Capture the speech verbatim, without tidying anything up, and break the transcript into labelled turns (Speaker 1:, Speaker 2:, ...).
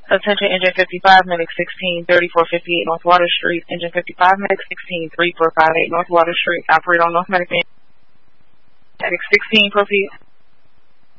Speaker 1: Attention Engine fifty-five, Medic sixteen, thirty-four fifty-eight North Water Street. Engine fifty-five, Medic sixteen, thirty-four fifty-eight North Water Street. Operate on North Medic. Medic sixteen, proceed.